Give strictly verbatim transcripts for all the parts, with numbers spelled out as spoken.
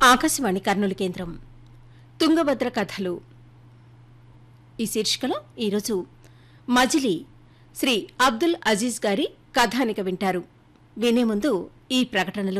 ఆకాశవాణి కర్నూలు కేంద్రం తుంగభద్ర కథలు ఈ శీర్షికలో ఈరోజు మజిలీ శ్రీ అబ్దుల్ అజీజ్ గారి కథానిక వింటారు. వినే ముందు ఈ ప్రకటనలు.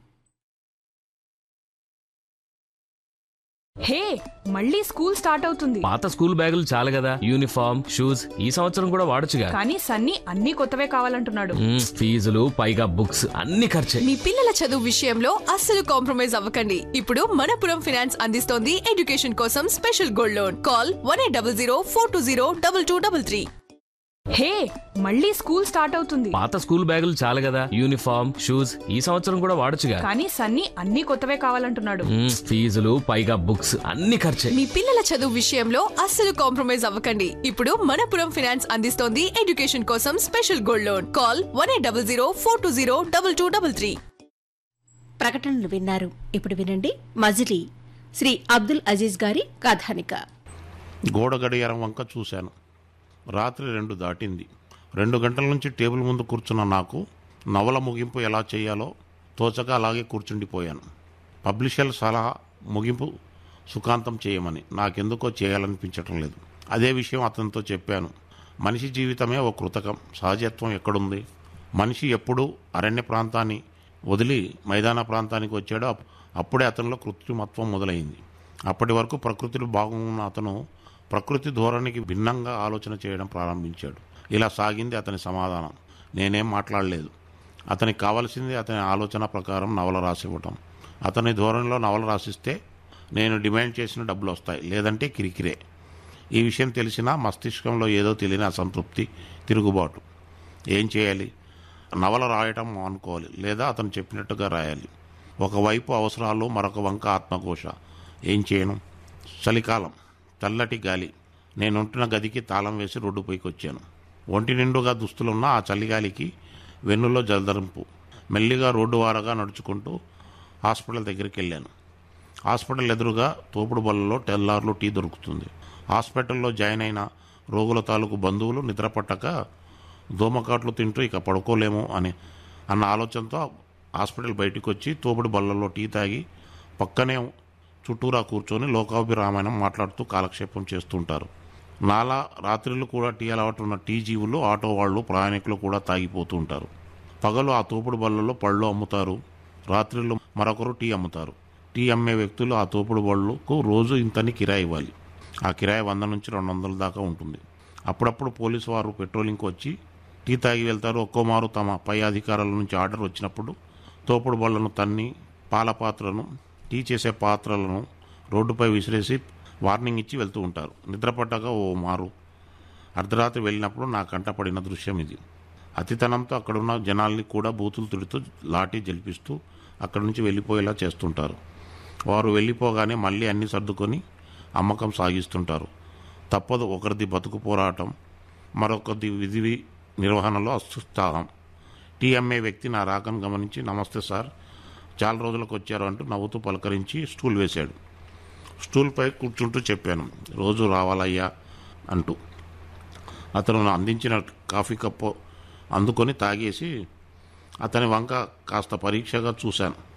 హే, మళ్ళీ స్కూల్ స్టార్ట్ అవుతుంది. పాత స్కూల్ బ్యాగులు చాలు కదా, యూనిఫామ్ షూస్ ఈ సంవత్సరం కూడా వాడొచ్చుగా. కానీ సన్నీ అన్ని కొత్తవే కావాలంటున్నాడు. ఫీజులు పైగా బుక్స్ అన్ని ఖర్చే. మీ పిల్లల చదువు విషయంలో అస్సలు కాంప్రమైజ్ అవ్వకండి. ఇప్పుడు మనపురం ఫైనాన్స్ అందిస్తోంది ఎడ్యుకేషన్ కోసం special gold loan. Call one eight double zero four two zero double two double three. హే, మళ్ళీ స్కూల్ స్టార్ట్ అవుతుంది. పాత స్కూల్ బ్యాగులు చాలు కదా, యూనిఫామ్ షూస్ ఈ సంవత్సరం కూడా వాడొచ్చుగా. కానీ సన్నీ అన్ని కొత్తవే కావాలంటున్నాడు. ఫీజులు పైగా బుక్స్ అన్ని ఖర్చే. మీ పిల్లల చదువు విషయంలో అస్సలు కాంప్రమైజ్ అవ్వకండి. ఇప్పుడు మనపురం ఫైనాన్స్ అందిస్తోంది ఎడ్యుకేషన్ కోసం special gold loan. Call one eight double zero four two zero double two double three. ప్రకటనలు విన్నారు. ఇప్పుడు వినండి మజిలీ శ్రీ అబ్దుల్ అజీజ్ గారి కథానిక. గోడ గడియారం వంక చూశాను. రాత్రి రెండు దాటింది. రెండు గంటల నుంచి టేబుల్ ముందు కూర్చున్న నాకు నవల ముగింపు ఎలా చేయాలో తోచక అలాగే కూర్చుండిపోయాను. పబ్లిషర్ల సలహా ముగింపు సుఖాంతం చేయమని నాకెందుకో చేయాలనిపించటం లేదు. అదే విషయం అతనితో చెప్పాను. మనిషి జీవితమే ఓ కృతకం. సహజత్వం ఎక్కడుంది? మనిషి ఎప్పుడు అరణ్య ప్రాంతాన్ని వదిలి మైదాన ప్రాంతానికి వచ్చాడో అప్పుడే అతనిలో కృత్రిమత్వం మొదలైంది. అప్పటి వరకు ప్రకృతిలో బాగున్న అతను ప్రకృతి ధోరణికి భిన్నంగా ఆలోచన చేయడం ప్రారంభించాడు. ఇలా సాగింది అతని సమాధానం. నేనేం మాట్లాడలేదు. అతనికి కావాల్సింది అతని ఆలోచన ప్రకారం నవల రాసివ్వటం. అతని ధోరణిలో నవల రాసిస్తే నేను డిమాండ్ చేసిన డబ్బులు వస్తాయి, లేదంటే కిరికిరే. ఈ విషయం తెలిసినా మస్తిష్కంలో ఏదో తెలియని అసంతృప్తి, తిరుగుబాటు. ఏం చేయాలి? నవల రాయటం అనుకోవాలి, లేదా అతను చెప్పినట్టుగా రాయాలి. ఒకవైపు అవసరాలు, మరొక వంక ఆత్మఘోష. ఏం చేయను? చలికాలం, చల్లటి గాలి. నేనుంటున్న గదికి తాళం వేసి రోడ్డుపైకి వచ్చాను. ఒంటి నిండుగా దుస్తులున్న ఆ చలిగాలికి వెన్నులో జలదరింపు. మెల్లిగా రోడ్డు వారగా నడుచుకుంటూ హాస్పిటల్ దగ్గరికి వెళ్ళాను. హాస్పిటల్ ఎదురుగా తోపుడు బళ్ళలో తెల్లార్లు టీ దొరుకుతుంది. హాస్పిటల్లో జాయిన్ అయిన రోగుల తాలూకు బంధువులు నిద్రపట్టక దోమకాట్లు తింటూ ఇక పడుకోలేము అని అన్న ఆలోచనతో హాస్పిటల్ బయటకు వచ్చి తోపుడు బళ్ళలో టీ తాగి పక్కనే చుట్టూరా కూర్చొని లోకాభిరామాయణం మాట్లాడుతూ కాలక్షేపం చేస్తుంటారు. నాలా రాత్రులు కూడా టీ అలవాటు ఉన్న టీ జీవులు, ఆటో వాళ్ళు, ప్రయాణికులు కూడా తాగిపోతూ ఉంటారు. పగలు ఆ తోపుడు బళ్ళలో పళ్ళు అమ్ముతారు, రాత్రిళ్ళు మరొకరు టీ అమ్ముతారు. టీ అమ్మే వ్యక్తులు ఆ తోపుడు బళ్ళకు రోజు ఇంతని కిరాయి ఇవ్వాలి. ఆ కిరాయి వంద నుంచి రెండు వందల దాకా ఉంటుంది. అప్పుడప్పుడు పోలీసు వారు పెట్రోలింగ్కి వచ్చి టీ తాగి వెళ్తారు. ఒక్కోమారు తమ పై అధికారుల నుంచి ఆర్డర్ వచ్చినప్పుడు తోపుడు బళ్ళను తన్ని పాల పాత్రను, టీ చేసే పాత్రలను రోడ్డుపై విసిరేసి వార్నింగ్ ఇచ్చి వెళ్తూ ఉంటారు. నిద్రపట్టగా ఓ మారు అర్ధరాత్రి వెళ్ళినప్పుడు నా కంట పడిన దృశ్యం ఇది. అతితనంతో అక్కడున్న జనాల్ని కూడా బూతులు తిడుతూ లాఠీ జలిపిస్తూ అక్కడి నుంచి వెళ్ళిపోయేలా చేస్తుంటారు. వారు వెళ్ళిపోగానే మళ్ళీ అన్నీ సర్దుకొని అమ్మకం సాగిస్తుంటారు. తప్పదు, ఒకరిది బతుకు పోరాటం, మరొకరిది విధి నిర్వహణలో అత్యుత్సాహం. టీ అమ్మే వ్యక్తి నా రాకను గమనించి నమస్తే సార్, చాలా రోజులకు వచ్చారు అంటూ నవ్వుతూ పలకరించి స్టూల్ వేశాడు. స్టూల్పై కూర్చుంటూ చెప్పాను, రోజు రావాలయ్యా అంటూ. అతను అందించిన కాఫీ కప్పు అందుకొని తాగేసి అతని వంక కాస్త పరీక్షగా చూశాను.